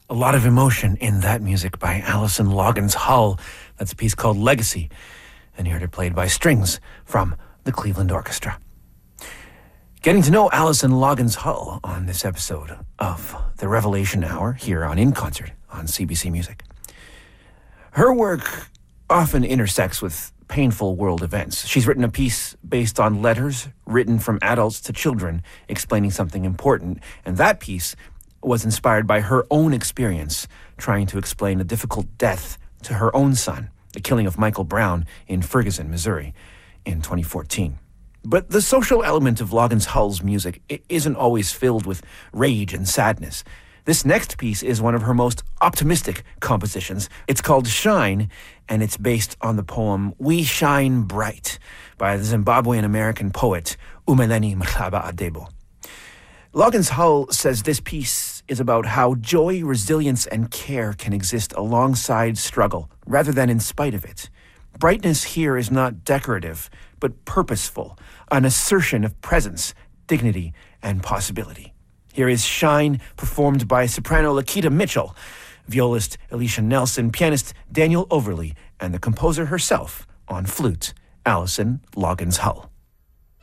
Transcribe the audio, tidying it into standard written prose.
A lot of emotion in that music by Alison Loggins Hull. That's a piece called Legacy, and you heard it played by strings from the Cleveland Orchestra. Getting to know Alison Loggins Hull on this episode of The Revelation Hour here on In Concert on CBC Music. Her work often intersects with painful world events. She's written a piece based on letters written from adults to children explaining something important, and that piece was inspired by her own experience trying to explain a difficult death to her own son, the killing of Michael Brown in Ferguson, Missouri in 2014. But the social element of Loggins Hull's music isn't always filled with rage and sadness. This next piece is one of her most optimistic compositions. It's called Shine, and it's based on the poem We Shine Bright by the Zimbabwean-American poet Umeleni Mhlaba Adebo. Loggins Hull says this piece is about how joy, resilience, and care can exist alongside struggle, rather than in spite of it. Brightness here is not decorative, but purposeful, an assertion of presence, dignity, and possibility. Here is Shine, performed by soprano Lakita Mitchell, violist Alicia Nelson, pianist Daniel Overly, and the composer herself on flute, Alison Loggins Hull.